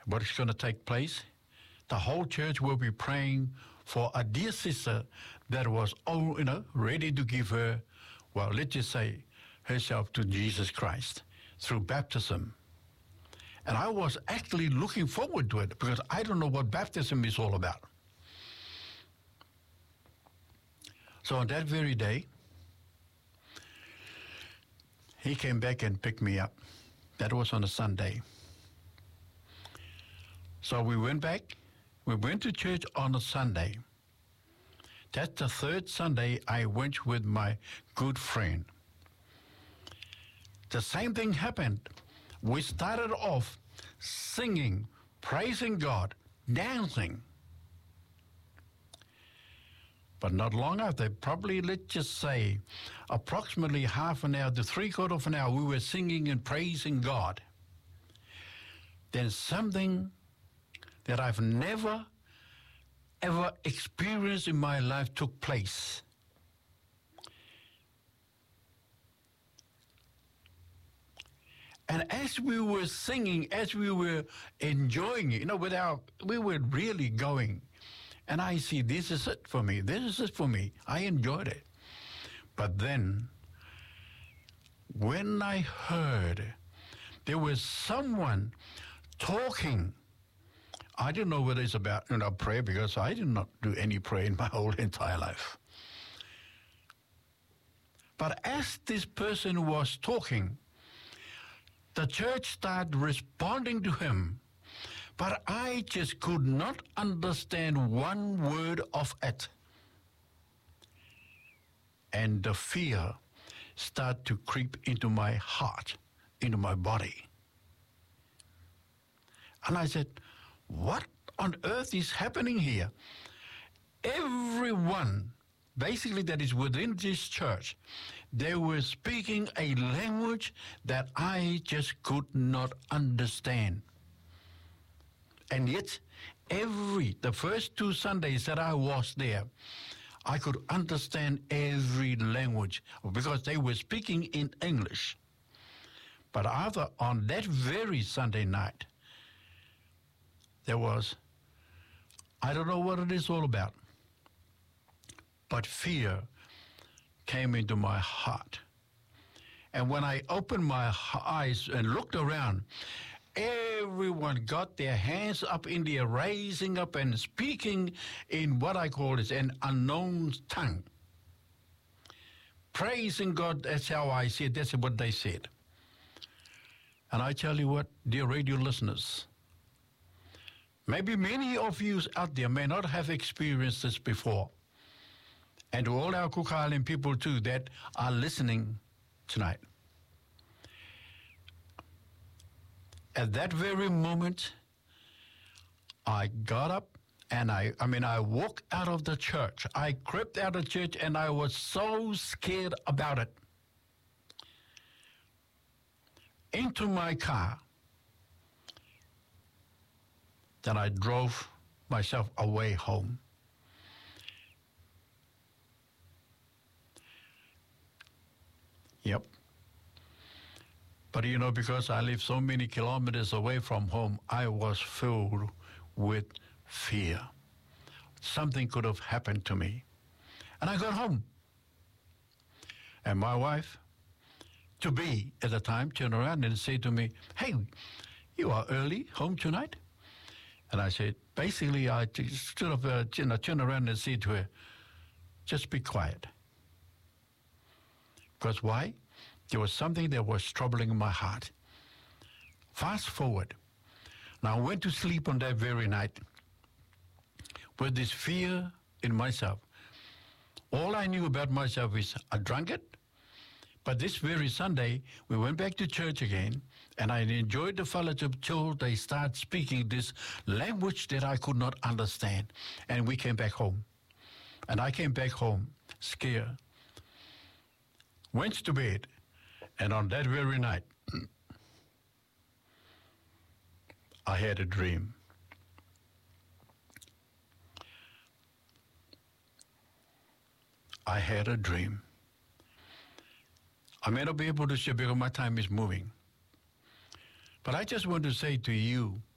what is going to take place? The whole church will be praying for a dear sister that was, ready to give her, well, let's just say, herself to Jesus Christ through baptism. And I was actually looking forward to it because I don't know what baptism is all about. So on that very day, he came back and picked me up. That was on a Sunday. So we went back. We went to church on a Sunday. That's the third Sunday I went with my good friend. The same thing happened. We started off singing, praising God, dancing. But not long after, probably, let's just say, approximately half an hour to three-quarters of an hour, we were singing and praising God. Then something that I've never, ever experienced in my life took place. And as we were singing, as we were enjoying it, we were really going. And I see, this is it for me. This is it for me. I enjoyed it. But then, when I heard there was someone talking, I didn't know whether it's about prayer, because I did not do any prayer in my whole entire life. But as this person was talking, the church started responding to him. But I just could not understand one word of it. And the fear started to creep into my heart, into my body. And I said, what on earth is happening here? Everyone, basically, that is within this church, they were speaking a language that I just could not understand. And yet, the first 2 Sundays that I was there, I could understand every language because they were speaking in English. But on that very Sunday night, there was, I don't know what it is all about, but fear came into my heart. And when I opened my eyes and looked around, everyone got their hands up in the air, raising up and speaking in what I call is an unknown tongue. Praising God, that's how I see it, that's what they said. And I tell you what, dear radio listeners, maybe many of you out there may not have experienced this before. And to all our Cook Island people too that are listening tonight. At that very moment, I got up and I walked out of the church. I crept out of church and I was so scared about it. Into my car. Then I drove myself away home. Yep. But because I live so many kilometers away from home, I was filled with fear. Something could have happened to me. And I got home. And my wife, to be at the time, turned around and said to me, "Hey, you are early home tonight?" And I said, basically, I sort of turned around and said to her, "Just be quiet." Because why? There was something that was troubling my heart. Fast forward. Now I went to sleep on that very night with this fear in myself. All I knew about myself is a drunkard. But this very Sunday, we went back to church again, and I enjoyed the fellowship till they started speaking this language that I could not understand. And we came back home. And I came back home scared. Went to bed. And on that very night, I had a dream. I had a dream. I may not be able to share because my time is moving. But I just want to say to you